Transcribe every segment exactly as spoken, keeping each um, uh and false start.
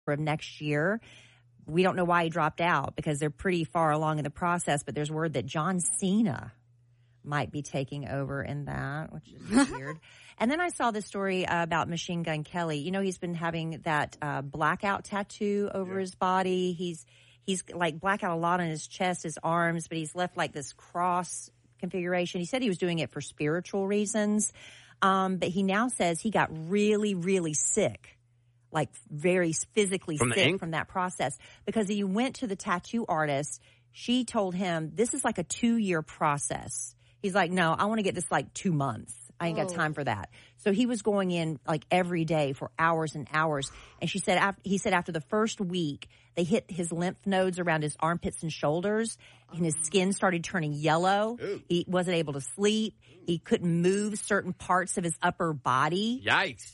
for next year. We don't know why he dropped out because they're pretty far along in the process, but there's word that John Cena might be taking over in that, which is weird. And then I saw this story uh, about Machine Gun Kelly. You know, he's been having that uh, blackout tattoo over yeah. his body. He's he's like blackout a lot on his chest, his arms, but he's left like this cross configuration. He said he was doing it for spiritual reasons, um, but he now says he got really, really sick, like very physically from sick from that process because he went to the tattoo artist. She told him this is like a two-year process. He's like, no, I want to get this like two months. I ain't got time for that. So he was going in like every day for hours and hours. And she said, after, he said after the first week, they hit his lymph nodes around his armpits and shoulders, and his skin started turning yellow. Ooh. He wasn't able to sleep. He couldn't move certain parts of his upper body. Yikes.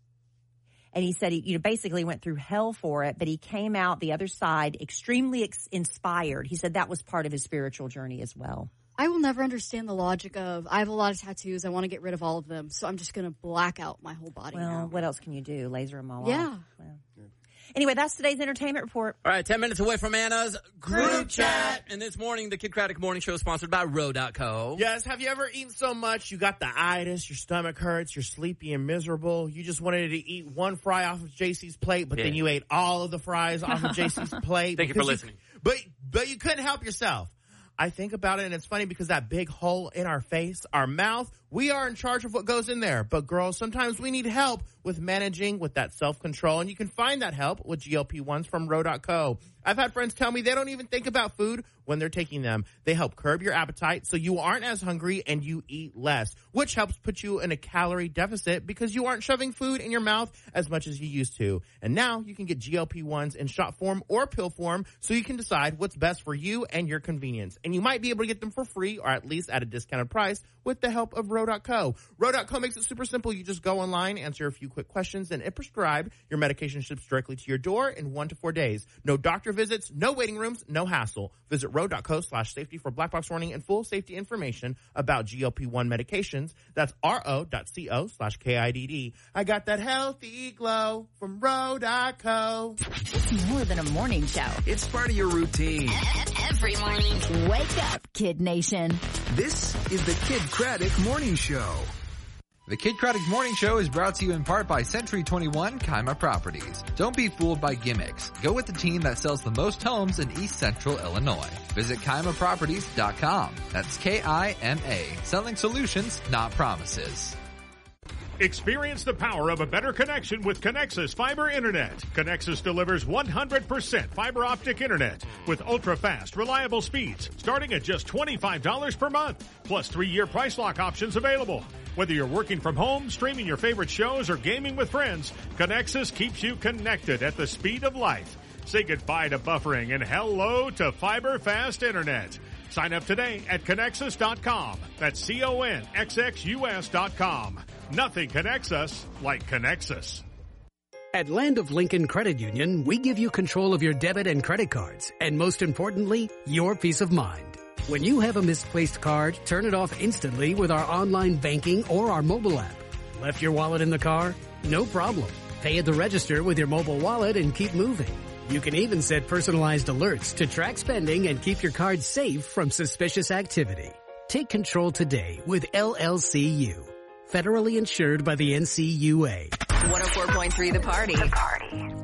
And he said he, you know, basically went through hell for it, but he came out the other side extremely ex- inspired. He said that was part of his spiritual journey as well. I will never understand the logic of, I have a lot of tattoos, I want to get rid of all of them, so I'm just going to black out my whole body Well, now. What else can you do? Laser them all yeah. off? Well. Anyway, that's today's entertainment report. All right, ten minutes away from Anna's group chat. And this morning, the Kid Craddock Morning Show is sponsored by Row dot co. Yes, have you ever eaten so much you got the itis, your stomach hurts, you're sleepy and miserable, you just wanted to eat one fry off of J C's plate, but yeah. then you ate all of the fries off of J C's plate. Thank you for listening. You, but, but you couldn't help yourself. I think about it, and it's funny because that big hole in our face, our mouth, we are in charge of what goes in there. But girls, sometimes we need help with managing with that self-control, and you can find that help with G L P ones from Row dot co. I've had friends tell me they don't even think about food when they're taking them. They help curb your appetite so you aren't as hungry and you eat less, which helps put you in a calorie deficit because you aren't shoving food in your mouth as much as you used to. And now you can get G L P ones in shot form or pill form so you can decide what's best for you and your convenience. And you might be able to get them for free or at least at a discounted price with the help of Row dot co. Row dot co makes it super simple. You just go online, answer a few quick questions, and if prescribed, your medication ships directly to your door in one to four days. No doctor visits, no waiting rooms, no hassle. Visit Row dot co slash safety for black box warning and full safety information about G L P one medications. That's ro dot co slash K I D D. I got that healthy glow from Row dot co. It's more than a morning show. It's part of your routine. Every morning. Wake up, Kid Nation. This is the Kid Craddock Morning Show. The Kid Craddock Morning Show is brought to you in part by Century twenty-one Kima Properties. Don't be fooled by gimmicks. Go with the team that sells the most homes in East Central Illinois. Visit Kima Properties dot com. That's K I M A. Selling solutions, not promises. Experience the power of a better connection with Connexus Fiber Internet. Connexus delivers one hundred percent fiber optic internet with ultra-fast, reliable speeds starting at just twenty-five dollars per month, plus three-year price lock options available. Whether you're working from home, streaming your favorite shows, or gaming with friends, Connexus keeps you connected at the speed of light. Say goodbye to buffering and hello to fiber fast internet. Sign up today at Connexus dot com. That's C O N X X U S dot com. Nothing connects us like Connexus. At Land of Lincoln Credit Union, we give you control of your debit and credit cards, and most importantly, your peace of mind. When you have a misplaced card, turn it off instantly with our online banking or our mobile app. Left your wallet in the car? No problem. Pay at the register with your mobile wallet and keep moving. You can even set personalized alerts to track spending and keep your card safe from suspicious activity. Take control today with L L C U. Federally insured by the N C U A. one oh four point three The Party. The Party.